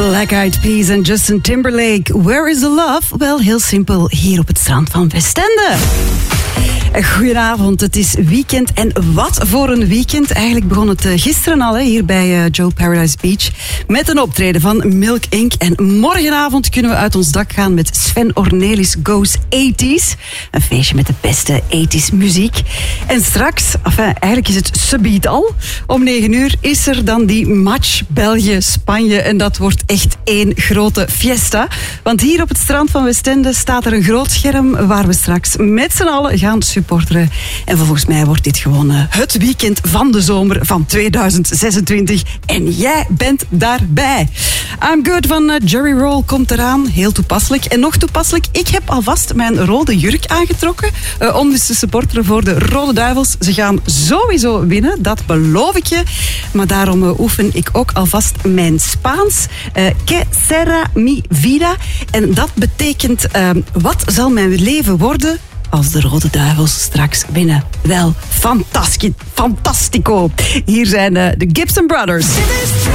Black Eyed Peas en Justin Timberlake. Where is the love? Wel, heel simpel, hier op het strand van Westende. Goedenavond, het is weekend. En wat voor een weekend. Eigenlijk begon het gisteren al hier bij Joe Paradise Beach. Met een optreden van Milk Inc. En morgenavond kunnen we uit ons dak gaan met Sven Ornelis Goes 80s. Een feestje met de beste 80s muziek. En straks, eigenlijk is het subiet al. Om 9 uur is er dan die match België-Spanje. En dat wordt echt één grote fiesta. Want hier op het strand van Westende staat er een groot scherm waar we straks met z'n allen gaan supporteren. En volgens mij wordt dit gewoon het weekend van de zomer van 2026. En jij bent daarbij. I'm Good van Jerry Roll komt eraan. Heel toepasselijk. En nog toepasselijk, ik heb alvast mijn rode jurk aangetrokken. Om dus te supporteren voor de Rode Duivels. Ze gaan sowieso winnen, dat beloof ik je. Maar daarom oefen ik ook alvast mijn Spaans. Que será mi vida? En dat betekent, wat zal mijn leven worden als de Rode Duivels straks winnen? Wel, fantastico. Hier zijn de Gibson Brothers.